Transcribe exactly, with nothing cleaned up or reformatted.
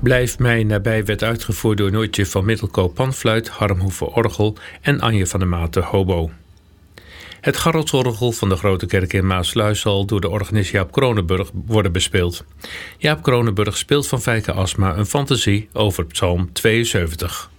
Blijf mij nabij werd uitgevoerd door Noortje van Middelkoop panfluit, Harm Hoeven orgel en Anje van der Maten hobo. Het Garrelsorgel van de Grote Kerk in Maasluis zal door de organist Jaap Kronenburg worden bespeeld. Jaap Kronenburg speelt van Fijke Asma een fantasie over Psalm tweeënzeventig.